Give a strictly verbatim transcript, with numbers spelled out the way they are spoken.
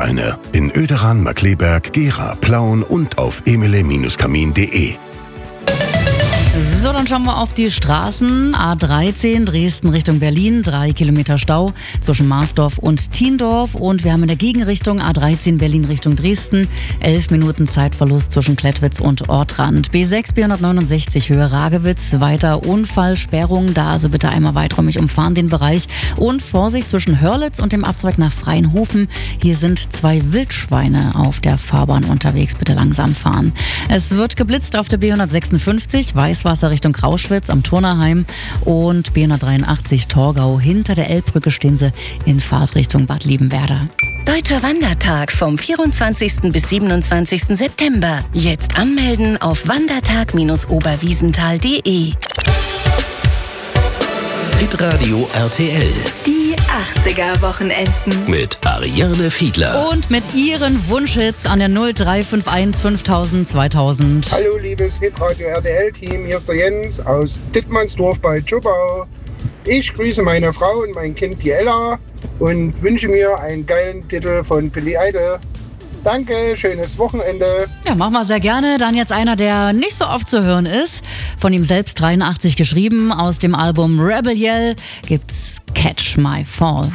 Wildschweine in Oederan, Markkleeberg, Gera, Plauen und auf emile Kamin punkt de. So, dann schauen wir auf die Straßen. A dreizehn Dresden Richtung Berlin, drei Kilometer Stau zwischen Marsdorf und Thiendorf. Und wir haben in der Gegenrichtung A dreizehn Berlin Richtung Dresden, elf Minuten Zeitverlust zwischen Klettwitz und Ortrand. B sechs B hundertneunundsechzig Höhe Ragewitz, weiter Unfallsperrung, da also bitte einmal weiträumig umfahren den Bereich. Und Vorsicht zwischen Hörlitz und dem Abzweig nach Freienhofen. Hier sind zwei Wildschweine auf der Fahrbahn unterwegs, bitte langsam fahren. Es wird geblitzt auf der B hundertsechsundfünfzig, Weißwasser Richtung Krauschwitz am Turnerheim und B hundertdreiundachtzig Torgau. Hinter der Elbbrücke stehen sie in Fahrtrichtung Bad Liebenwerda. Deutscher Wandertag vom vierundzwanzigsten bis siebenundzwanzigsten September. Jetzt anmelden auf wandertag Bindestrich oberwiesenthal punkt de. Hitradio R T L. Die achtziger-Wochenenden. Mit Ariane Fiedler. Und mit ihren Wunschhits an der null drei fünf eins fünftausend zweitausend. Hallo liebes Hitradio R T L-Team, hier ist der Jens aus Dittmannsdorf bei Tschubau. Ich grüße meine Frau und mein Kind die Ella und wünsche mir einen geilen Titel von Billy Idol. Danke, schönes Wochenende. Ja, machen wir sehr gerne. Dann jetzt einer, der nicht so oft zu hören ist. Von ihm selbst dreiundachtzig geschrieben. Aus dem Album Rebel Yell gibt's Catch My Fall.